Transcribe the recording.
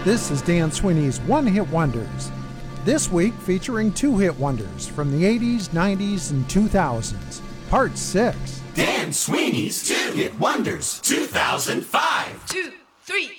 This is Dan Sweeney's One Hit Wonders. This week featuring two hit wonders from the 80s, 90s, and 2000s. Part 6. Dan Sweeney's Two Hit Wonders 2005. 2, 3.